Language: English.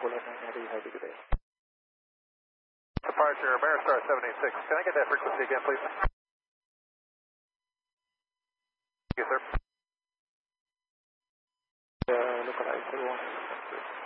Polar 990, have a good day. Departure, Ameristar 786. Can I get that frequency again, please? Yes, sir. Localize 1.